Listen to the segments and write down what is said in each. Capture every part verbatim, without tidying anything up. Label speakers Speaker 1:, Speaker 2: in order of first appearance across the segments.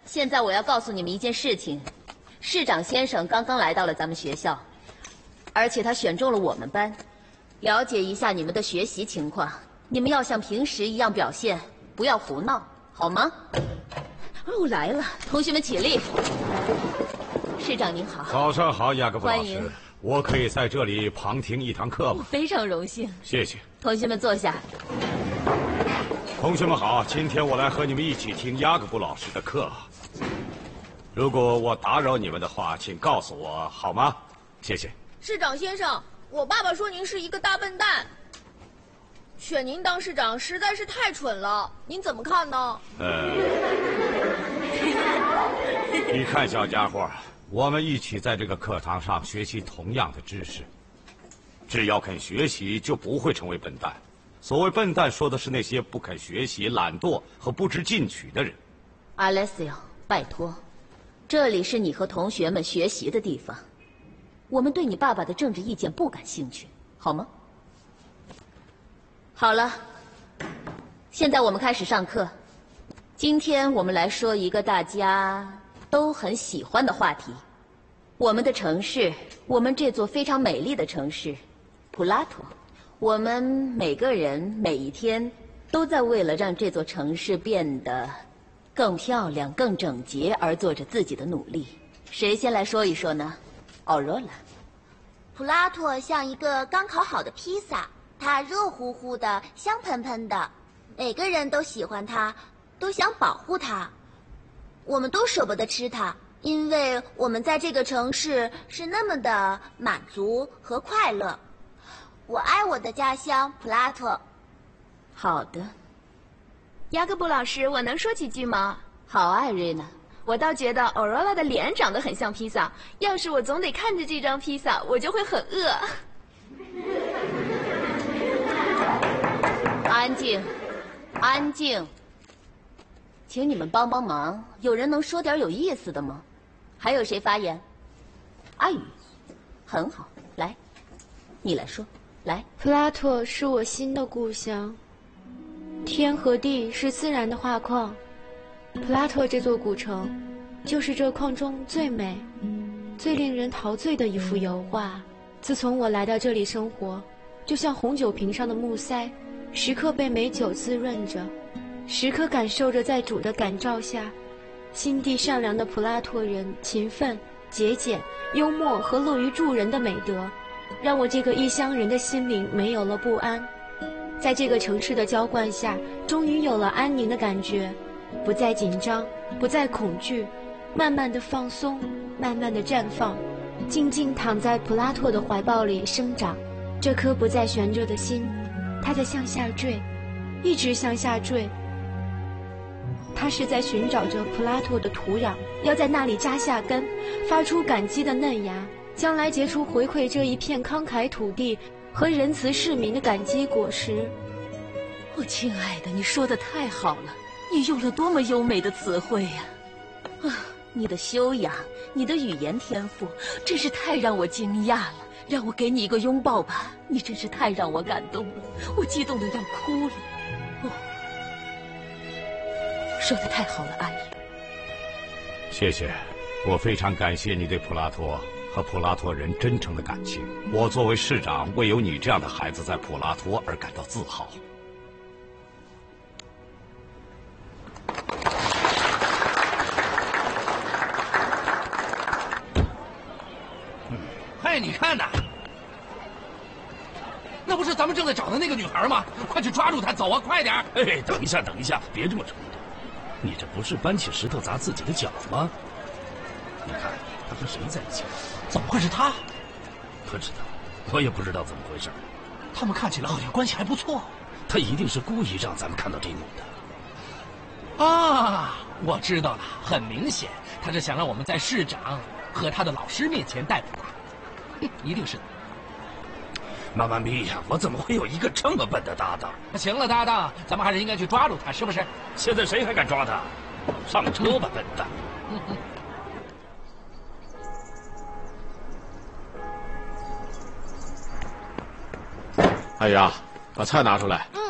Speaker 1: 现在我要告诉你们一件事情：市长先生刚刚来到了咱们学校，而且他选中了我们班，了解一下你们的学习情况。你们要像平时一样表现，不要胡闹，好吗？哦，来了，同学们起立。市长您好。
Speaker 2: 早上好，雅各布老师。
Speaker 1: 欢迎。
Speaker 2: 我可以在这里旁听一堂课吗？
Speaker 1: 非常荣幸。
Speaker 2: 谢谢。
Speaker 1: 同学们坐下。
Speaker 2: 同学们好，今天我来和你们一起听雅各布老师的课。如果我打扰你们的话，请告诉我好吗？谢谢。
Speaker 3: 市长先生，我爸爸说您是一个大笨蛋，选您当市长实在是太蠢了，您怎么看呢？
Speaker 2: 呃，你看，小家伙，我们一起在这个课堂上学习同样的知识，只要肯学习，就不会成为笨蛋。所谓笨蛋，说的是那些不肯学习、懒惰和不知进取的人。
Speaker 1: Alessio，拜托，这里是你和同学们学习的地方，我们对你爸爸的政治意见不感兴趣，好吗？好了，现在我们开始上课。今天我们来说一个大家都很喜欢的话题：我们的城市，我们这座非常美丽的城市——普拉托。我们每个人每一天都在为了让这座城市变得更漂亮、更整洁而做着自己的努力。谁先来说一说呢？奥若拉。
Speaker 4: 普拉托像一个刚烤好的披萨，它热乎乎的、香喷喷的，每个人都喜欢它，都想保护它。我们都舍不得吃它，因为我们在这个城市是那么的满足和快乐。我爱我的家乡普拉托。
Speaker 1: 好的。
Speaker 5: 雅各布老师，我能说几句吗？
Speaker 1: 好，艾瑞娜。
Speaker 5: 我倒觉得欧若拉的脸长得很像披萨，要是我总得看着这张披萨，我就会很饿。
Speaker 1: 安静，安静。请你们帮帮忙，有人能说点有意思的吗？还有谁发言？阿宇，很好，来，你来说，来。
Speaker 6: 普拉托是我心的故乡，天和地是自然的画框，普拉托这座古城，就是这框中最美、最令人陶醉的一幅油画。自从我来到这里生活，就像红酒瓶上的木塞，时刻被美酒滋润着，时刻感受着在主的感召下，心地善良的普拉托人勤奋、节俭、幽默和乐于助人的美德，让我这个异乡人的心灵没有了不安。在这个城市的浇灌下，终于有了安宁的感觉，不再紧张，不再恐惧，慢慢的放松，慢慢的绽放，静静躺在普拉托的怀抱里生长。这颗不再悬着的心，它在向下坠，一直向下坠。它是在寻找着普拉托的土壤，要在那里扎下根，发出感激的嫩芽，将来结出回馈这一片慷慨土地和仁慈市民的感激果实。
Speaker 1: 我亲爱的，你说的太好了，你用了多么优美的词汇呀！啊，你的修养，你的语言天赋，真是太让我惊讶了。让我给你一个拥抱吧，你真是太让我感动了，我激动的要哭了。哦，说的太好了，阿姨。
Speaker 2: 谢谢，我非常感谢你对普拉托和普拉托人真诚的感情。我作为市长，为有你这样的孩子在普拉托而感到自豪。
Speaker 7: 哎，你看呐，那不是咱们正在找的那个女孩吗？快去抓住她，走啊，快点！
Speaker 8: 哎，等一下，等一下，别这么冲动。你这不是搬起石头砸自己的脚吗？你看他和谁在一起？
Speaker 7: 怎么会是他？
Speaker 8: 不知道，我也不知道怎么回事。
Speaker 7: 他们看起来好像关系还不错。
Speaker 8: 他一定是故意让咱们看到这一幕
Speaker 7: 的。啊，我知道了，很明显，他是想让我们在市长和他的老师面前逮捕他。一定是的。
Speaker 8: 妈妈咪呀，我怎么会有一个这么笨的搭档？
Speaker 7: 行了，搭档，咱们还是应该去抓住他，是不是？
Speaker 8: 现在谁还敢抓他？上车吧，笨蛋！
Speaker 7: 嗯嗯
Speaker 9: 哎呀，把菜拿出来。
Speaker 4: 嗯。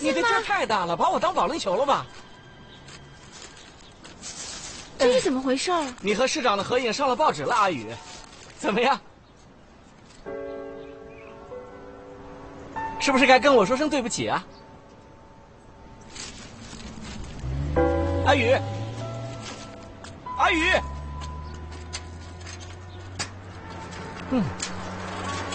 Speaker 4: 心吗？
Speaker 7: 你的劲儿太大了，把我当保龄球了吧？
Speaker 6: 这是怎么回事儿？
Speaker 7: 你和市长的合影上了报纸了，阿宇，怎么样？是不是该跟我说声对不起啊？阿宇，阿宇，嗯。